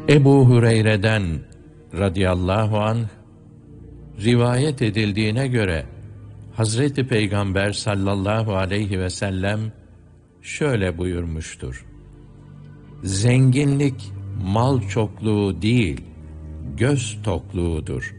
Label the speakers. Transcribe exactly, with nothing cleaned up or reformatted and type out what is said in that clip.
Speaker 1: Ebu Hureyre'den radıyallahu anh rivayet edildiğine göre Hazreti Peygamber sallallahu aleyhi ve sellem şöyle buyurmuştur: Zenginlik mal çokluğu değil, göz tokluğudur.